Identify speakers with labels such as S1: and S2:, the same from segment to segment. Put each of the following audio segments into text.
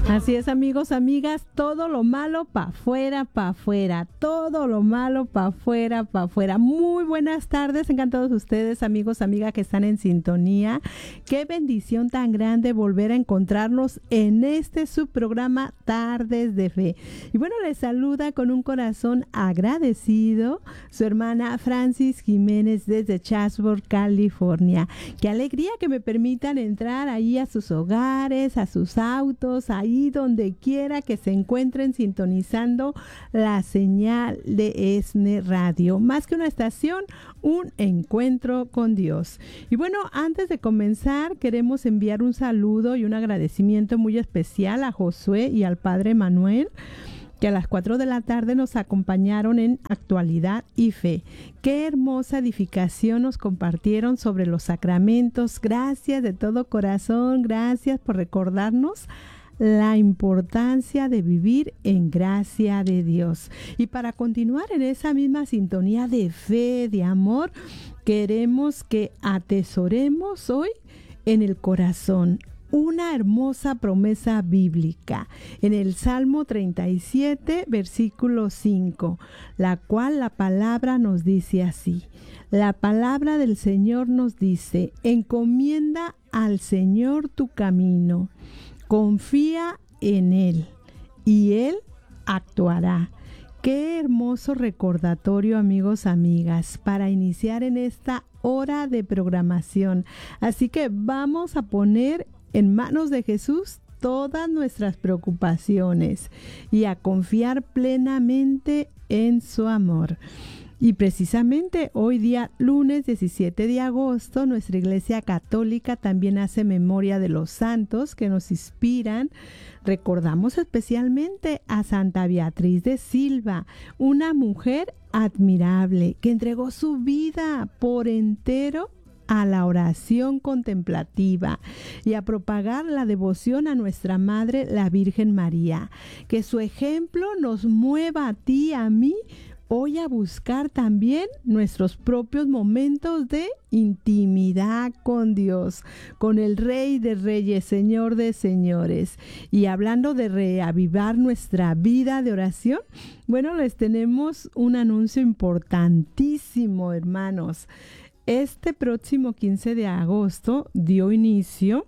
S1: Así es, amigos, amigas, todo lo malo pa' afuera, todo lo malo pa' afuera. Muy buenas tardes, encantados ustedes, amigos, amigas que están en sintonía. Qué bendición tan grande volver a encontrarnos en este subprograma Tardes de Fe. Y bueno, les saluda con un corazón agradecido su hermana Francis Jiménez desde Chatsworth, California. Qué alegría que me permitan entrar ahí a sus hogares, a sus autos, ahí donde quiera que se encuentren sintonizando la señal de ESNE Radio. Más que una estación, un encuentro con Dios. Y bueno, antes de comenzar, queremos enviar un saludo y un agradecimiento muy especial a Josué y al Padre Manuel, que a las 4 de la tarde nos acompañaron en Actualidad y Fe. Qué hermosa edificación nos compartieron sobre los sacramentos. Gracias de todo corazón, gracias por recordarnos la importancia de vivir en gracia de Dios. Y para continuar en esa misma sintonía de fe, de amor, queremos que atesoremos hoy en el corazón una hermosa promesa bíblica en el Salmo 37, versículo 5, la cual la palabra nos dice así. La palabra del Señor nos dice: encomienda al Señor tu camino, confía en Él y Él actuará. Qué hermoso recordatorio, amigos, amigas, para iniciar en esta hora de programación. Así que vamos a poner en manos de Jesús todas nuestras preocupaciones y a confiar plenamente en su amor. Y precisamente hoy día, lunes 17 de agosto, nuestra Iglesia Católica también hace memoria de los santos que nos inspiran. Recordamos especialmente a Santa Beatriz de Silva, una mujer admirable que entregó su vida por entero a la oración contemplativa y a propagar la devoción a nuestra Madre, la Virgen María. Que su ejemplo nos mueva a ti, a mí, hoy a buscar también nuestros propios momentos de intimidad con Dios, con el Rey de Reyes, Señor de Señores. Y hablando de reavivar nuestra vida de oración, bueno, les tenemos un anuncio importantísimo, hermanos. Este próximo 15 de agosto dio inicio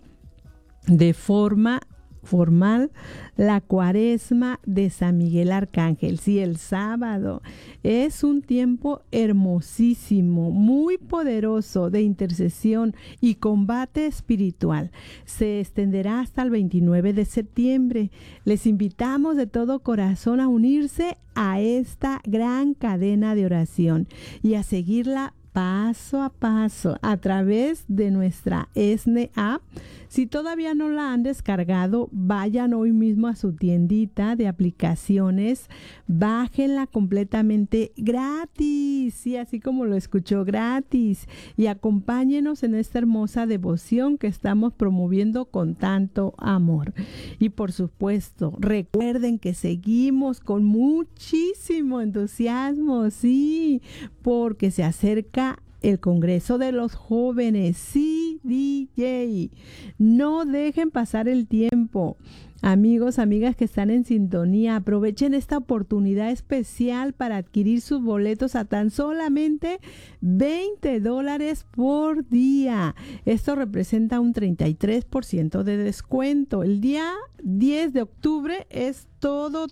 S1: de forma formal la Cuaresma de San Miguel Arcángel. Sí, el sábado es un tiempo hermosísimo, muy poderoso de intercesión y combate espiritual. Se extenderá hasta el 29 de septiembre. Les invitamos de todo corazón a unirse a esta gran cadena de oración y a seguirla paso a paso a través de nuestra ESNE App. Si todavía no la han descargado, vayan hoy mismo a su tiendita de aplicaciones, bájenla completamente gratis, sí, así como lo escuchó, gratis, y acompáñenos en esta hermosa devoción que estamos promoviendo con tanto amor. Y por supuesto, recuerden que seguimos con muchísimo entusiasmo, sí, porque se acerca el Congreso de los Jóvenes, sí, DJ. No dejen pasar el tiempo. Amigos, amigas que están en sintonía, aprovechen esta oportunidad especial para adquirir sus boletos a tan solamente $20 por día. Esto representa un 33% de descuento. El día 10 de octubre es todo.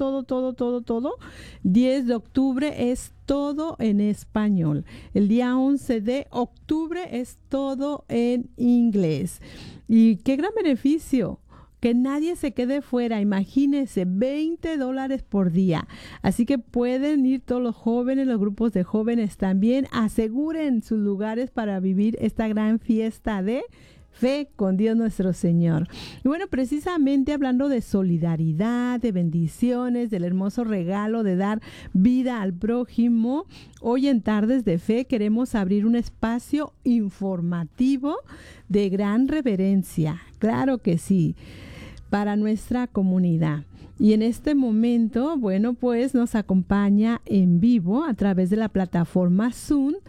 S1: 10 de octubre es todo en español. El día 11 de octubre es todo en inglés. Y qué gran beneficio. Que nadie se quede fuera, imagínense, $20 por día. Así que pueden ir todos los jóvenes, los grupos de jóvenes también. Aseguren sus lugares para vivir esta gran fiesta de fe con Dios nuestro Señor. Y bueno, precisamente hablando de solidaridad, de bendiciones, del hermoso regalo de dar vida al prójimo, hoy en Tardes de Fe queremos abrir un espacio informativo de gran reverencia. Claro que sí, para nuestra comunidad. Y en este momento, bueno, pues nos acompaña en vivo a través de la plataforma Zoom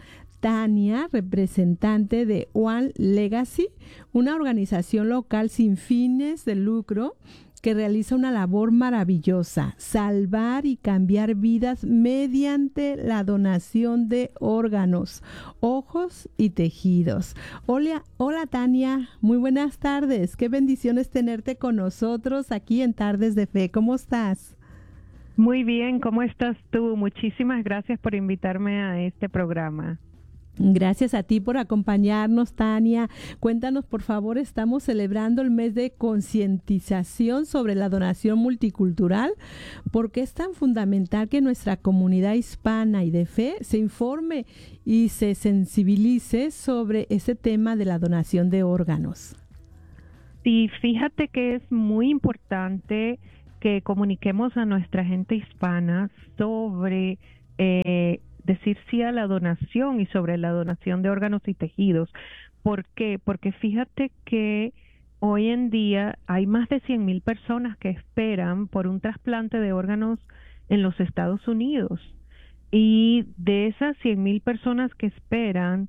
S1: Tania, representante de One Legacy, una organización local sin fines de lucro que realiza una labor maravillosa: salvar y cambiar vidas mediante la donación de órganos, ojos y tejidos. Hola Tania, muy buenas tardes. Qué bendiciones tenerte con nosotros aquí en Tardes de Fe. ¿Cómo estás?
S2: Muy bien, ¿cómo estás tú? Muchísimas gracias por invitarme a este programa.
S1: Gracias a ti por acompañarnos, Tania. Cuéntanos, por favor, estamos celebrando el mes de concientización sobre la donación multicultural. ¿Por qué es tan fundamental que nuestra comunidad hispana y de fe se informe y se sensibilice sobre ese tema de la donación de órganos?
S2: Sí, fíjate que es muy importante que comuniquemos a nuestra gente hispana sobre decir sí a la donación y sobre la donación de órganos y tejidos. ¿Por qué? Porque fíjate que hoy en día hay más de 100,000 personas que esperan por un trasplante de órganos en los Estados Unidos. Y de esas 100,000 personas que esperan,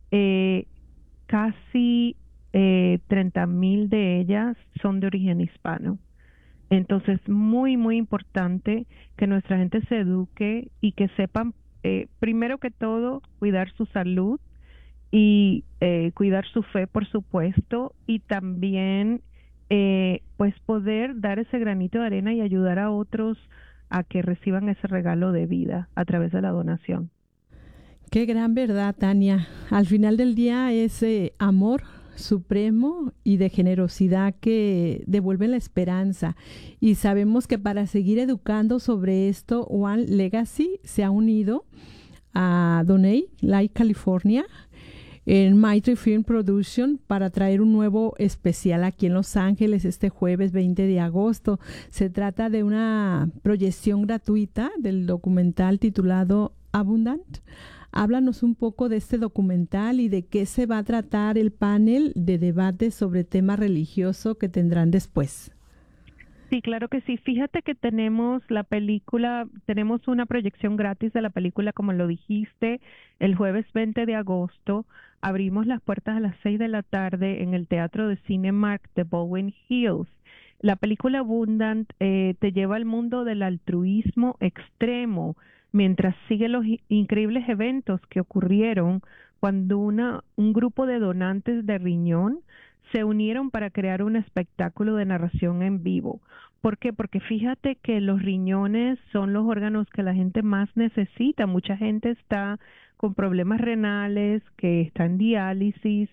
S2: casi 30,000 de ellas son de origen hispano. Entonces, muy importante que nuestra gente se eduque y que sepan, primero que todo, cuidar su salud y cuidar su fe, por supuesto, y también pues poder dar ese granito de arena y ayudar a otros a que reciban ese regalo de vida a través de la donación.
S1: Qué gran verdad, Tania. Al final del día es amor supremo y de generosidad que devuelve la esperanza. Y sabemos que para seguir educando sobre esto, One Legacy se ha unido a Donate Like California en Mighty Film Production para traer un nuevo especial aquí en Los Ángeles este jueves 20 de agosto. Se trata de una proyección gratuita del documental titulado Abundant. Háblanos un poco de este documental y de qué se va a tratar el panel de debate sobre tema religioso que tendrán después.
S2: Sí, claro que sí. Fíjate que tenemos la película, tenemos una proyección gratis de la película, como lo dijiste, el jueves 20 de agosto. Abrimos las puertas a las 6 de la tarde en el Teatro de Cinemark de Bowen Hills. La película Abundant te lleva al mundo del altruismo extremo, mientras sigue los increíbles eventos que ocurrieron cuando un grupo de donantes de riñón se unieron para crear un espectáculo de narración en vivo. ¿Por qué? Porque fíjate que los riñones son los órganos que la gente más necesita. Mucha gente está con problemas renales, que está en diálisis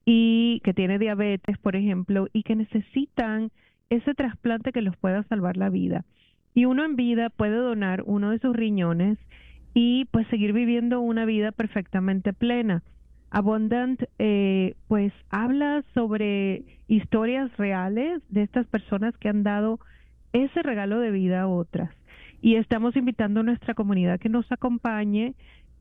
S2: y que tiene diabetes, por ejemplo, y que necesitan ese trasplante que los pueda salvar la vida. Y uno en vida puede donar uno de sus riñones y pues seguir viviendo una vida perfectamente plena. Abundant pues habla sobre historias reales de estas personas que han dado ese regalo de vida a otras. Y estamos invitando a nuestra comunidad que nos acompañe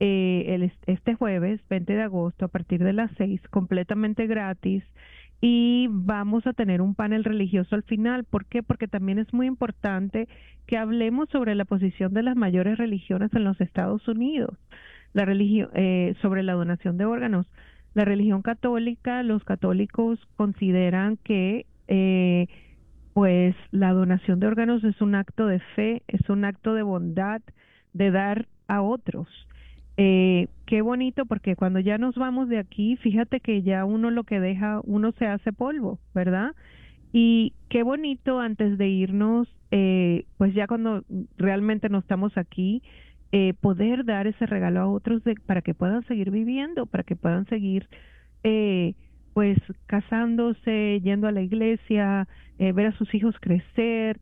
S2: este jueves 20 de agosto a partir de las 6, completamente gratis. Y vamos a tener un panel religioso al final. ¿Por qué? Porque también es muy importante que hablemos sobre la posición de las mayores religiones en los Estados Unidos, la religión, sobre la donación de órganos. La religión católica, los católicos consideran que pues la donación de órganos es un acto de fe, es un acto de bondad, de dar a otros. Qué bonito, porque cuando ya nos vamos de aquí, fíjate que ya uno lo que deja, uno se hace polvo, ¿verdad? Y qué bonito antes de irnos, pues ya cuando realmente no estamos aquí, poder dar ese regalo a otros para que puedan seguir viviendo, para que puedan seguir pues casándose, yendo a la iglesia, ver a sus hijos crecer,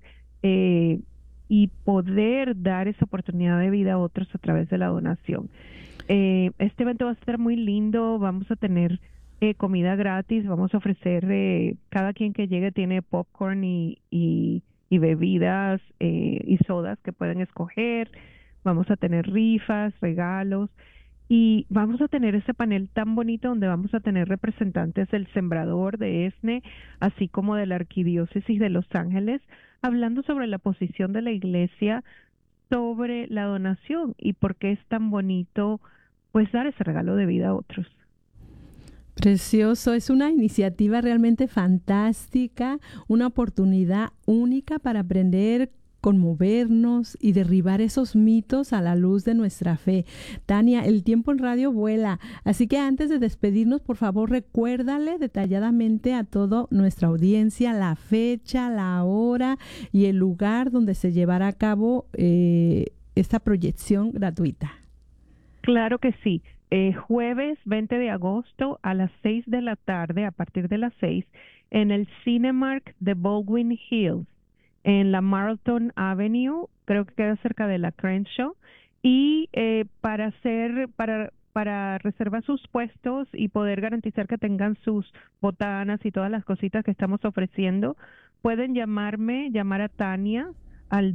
S2: y poder dar esa oportunidad de vida a otros a través de la donación. Este evento va a estar muy lindo, vamos a tener comida gratis, vamos a ofrecer, cada quien que llegue tiene popcorn y bebidas y sodas que pueden escoger, vamos a tener rifas, regalos. Y vamos a tener ese panel tan bonito donde vamos a tener representantes del Sembrador de ESNE, así como de la Arquidiócesis de Los Ángeles, hablando sobre la posición de la Iglesia sobre la donación y por qué es tan bonito pues dar ese regalo de vida a otros.
S1: Precioso, es una iniciativa realmente fantástica, una oportunidad única para aprender, conmovernos y derribar esos mitos a la luz de nuestra fe. Tania, el tiempo en radio vuela, así que antes de despedirnos, por favor, recuérdale detalladamente a toda nuestra audiencia la fecha, la hora y el lugar donde se llevará a cabo esta proyección gratuita.
S2: Claro que sí. Jueves 20 de agosto a las 6 de la tarde, a partir de las 6, en el Cinemark de Baldwin Hills, en la Marlton Avenue, creo que queda cerca de la Crenshaw, y para reservar sus puestos y poder garantizar que tengan sus botanas y todas las cositas que estamos ofreciendo, pueden llamar a Tania al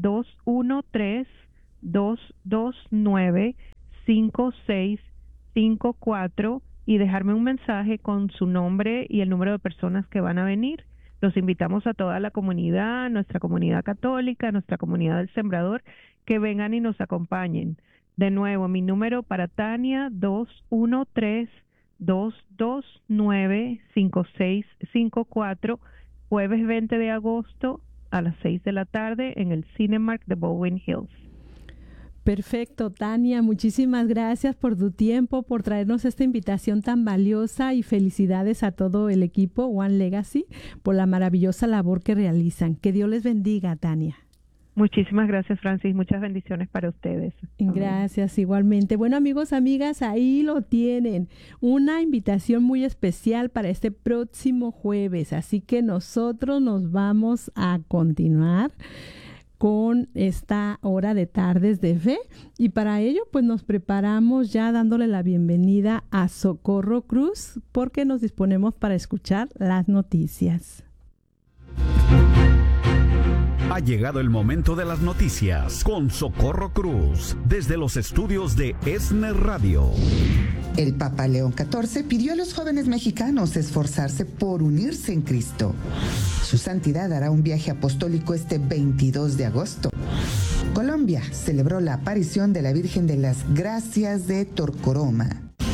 S2: 213-229-5654 y dejarme un mensaje con su nombre y el número de personas que van a venir. Los invitamos a toda la comunidad, nuestra comunidad católica, nuestra comunidad del Sembrador, que vengan y nos acompañen. De nuevo, mi número para Tania, 213-229-5654, jueves 20 de agosto a las 6 de la tarde en el Cinemark de Baldwin Hills.
S1: Perfecto, Tania, muchísimas gracias por tu tiempo, por traernos esta invitación tan valiosa y felicidades a todo el equipo One Legacy por la maravillosa labor que realizan. Que Dios les bendiga, Tania.
S2: Muchísimas gracias, Francis. Muchas bendiciones para ustedes.
S1: Gracias, igualmente. Bueno, amigos, amigas, ahí lo tienen. Una invitación muy especial para este próximo jueves. Así que nosotros nos vamos a continuar con esta hora de Tardes de Fe, y para ello pues nos preparamos ya dándole la bienvenida a Socorro Cruz, porque nos disponemos para escuchar las noticias.
S3: Ha llegado el momento de las noticias con Socorro Cruz, desde los estudios de ESNE Radio.
S4: El Papa León XIV pidió a los jóvenes mexicanos esforzarse por unirse en Cristo. Su Santidad hará un viaje apostólico este 22 de agosto. Colombia celebró la aparición de la Virgen de las Gracias de Torcoroma.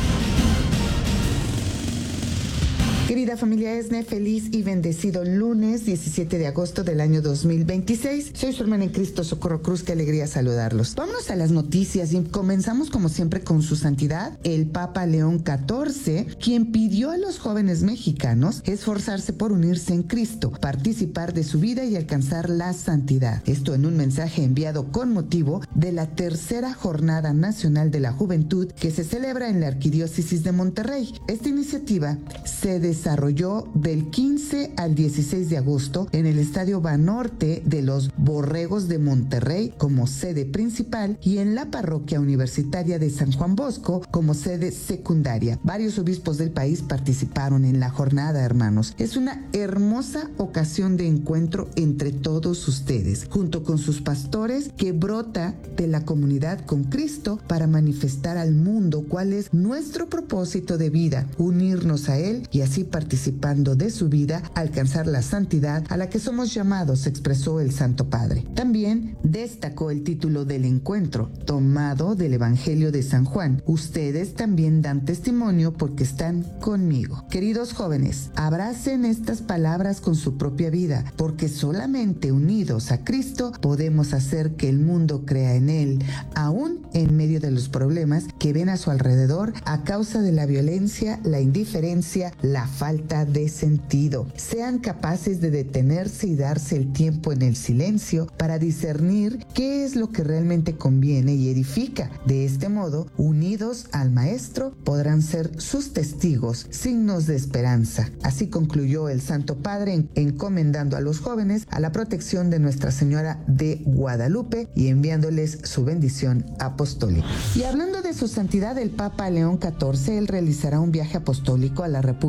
S4: Querida familia ESNE, feliz y bendecido lunes 17 de agosto del año 2026. Soy su hermana en Cristo, Socorro Cruz, qué alegría saludarlos. Vámonos a las noticias y comenzamos como siempre con su santidad, el Papa León XIV, quien pidió a los jóvenes mexicanos esforzarse por unirse en Cristo, participar de su vida y alcanzar la santidad. Esto en un mensaje enviado con motivo de la tercera Jornada Nacional de la Juventud que se celebra en la Arquidiócesis de Monterrey. Esta iniciativa se desarrolló del 15 al 16 de agosto en el Estadio Banorte de los Borregos de Monterrey como sede principal y en la Parroquia Universitaria de San Juan Bosco como sede secundaria. Varios obispos del país participaron en la jornada, hermanos. Es una hermosa ocasión de encuentro entre todos ustedes, junto con sus pastores, que brota de la comunidad con Cristo para manifestar al mundo cuál es nuestro propósito de vida, unirnos a Él y así participando de su vida, alcanzar la santidad a la que somos llamados, expresó el Santo Padre. También destacó el título del encuentro, tomado del Evangelio de San Juan. Ustedes también dan testimonio porque están conmigo. Queridos jóvenes, abracen estas palabras con su propia vida, porque solamente unidos a Cristo podemos hacer que el mundo crea en Él, aún en medio de los problemas que ven a su alrededor a causa de la violencia, la indiferencia, la falta de sentido. Sean capaces de detenerse y darse el tiempo en el silencio para discernir qué es lo que realmente conviene y edifica. De este modo, unidos al Maestro, podrán ser sus testigos, signos de esperanza. Así concluyó el Santo Padre, encomendando a los jóvenes a la protección de Nuestra Señora de Guadalupe y enviándoles su bendición apostólica. Y hablando de su santidad, el Papa León XIV, él realizará un viaje apostólico a la República de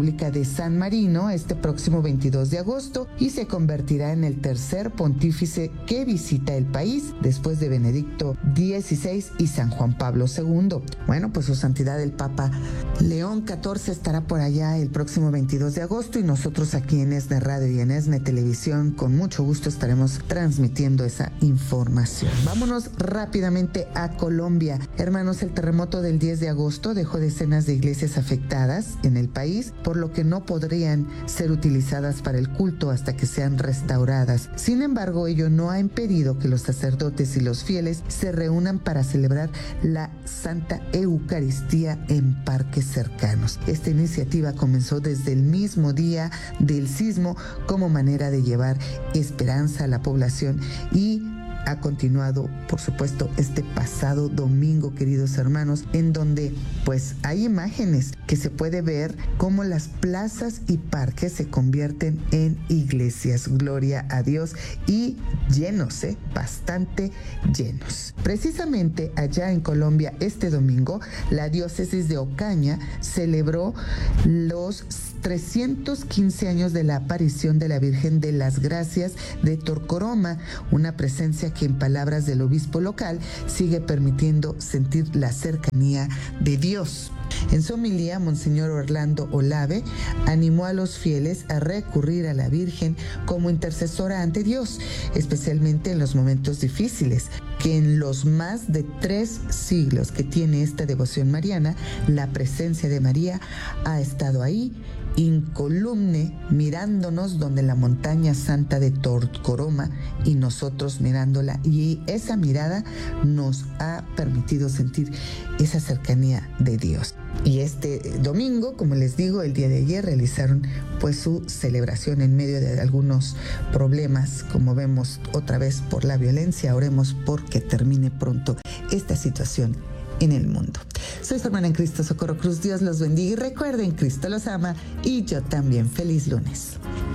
S4: San Marino este próximo 22 de agosto y se convertirá en el tercer pontífice que visita el país después de Benedicto XVI y San Juan Pablo II. Bueno, pues su santidad el Papa León XIV estará por allá el próximo 22 de agosto y nosotros aquí en ESNE Radio y en ESNE Televisión con mucho gusto estaremos transmitiendo esa información. Vámonos rápidamente a Colombia. Hermanos, el terremoto del 10 de agosto dejó decenas de iglesias afectadas en el país, por lo que no podrían ser utilizadas para el culto hasta que sean restauradas. Sin embargo, ello no ha impedido que los sacerdotes y los fieles se reúnan para celebrar la Santa Eucaristía en parques cercanos. Esta iniciativa comenzó desde el mismo día del sismo como manera de llevar esperanza a la población y ha continuado, por supuesto, este pasado domingo, queridos hermanos, en donde pues hay imágenes que se puede ver cómo las plazas y parques se convierten en iglesias. Gloria a Dios, y llenos, bastante llenos. Precisamente allá en Colombia este domingo, la diócesis de Ocaña celebró los 315 años de la aparición de la Virgen de las Gracias de Torcoroma, una presencia que en palabras del obispo local sigue permitiendo sentir la cercanía de Dios. En su homilía, Monseñor Orlando Olave animó a los fieles a recurrir a la Virgen como intercesora ante Dios, especialmente en los momentos difíciles, que en los más de 3 siglos que tiene esta devoción mariana, la presencia de María ha estado ahí, incolume, mirándonos donde la montaña santa de Torcoroma y nosotros mirándola, y esa mirada nos ha permitido sentir esa cercanía de Dios. Y este domingo, como les digo, el día de ayer realizaron pues su celebración en medio de algunos problemas, como vemos otra vez por la violencia. Oremos porque termine pronto esta situación en el mundo. Soy su hermana en Cristo, Socorro Cruz. Dios los bendiga y recuerden, Cristo los ama y yo también. Feliz lunes.